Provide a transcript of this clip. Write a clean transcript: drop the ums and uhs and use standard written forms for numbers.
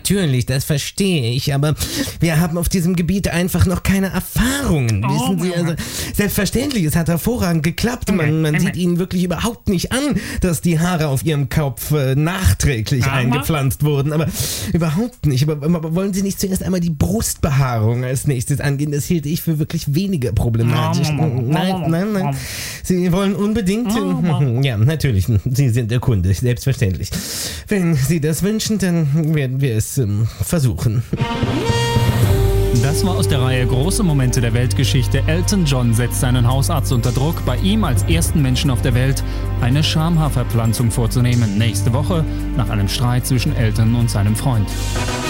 natürlich, das verstehe ich, aber wir haben auf diesem Gebiet einfach noch keine Erfahrungen, wissen Sie, also selbstverständlich, es hat hervorragend geklappt, man sieht Ihnen wirklich überhaupt nicht an, dass die Haare auf Ihrem Kopf nachträglich eingepflanzt wurden, aber überhaupt nicht, aber wollen Sie nicht zuerst einmal die Brustbehaarung als nächstes angehen, das hielt ich für wirklich weniger problematisch. Nein, Sie wollen unbedingt, ja, natürlich, Sie sind der Kunde, selbstverständlich. Wenn Sie das wünschen, dann werden wir es versuchen. Das war aus der Reihe Große Momente der Weltgeschichte. Elton John setzt seinen Hausarzt unter Druck, bei ihm als ersten Menschen auf der Welt eine Schamhaarverpflanzung vorzunehmen. Nächste Woche nach einem Streit zwischen Elton und seinem Freund.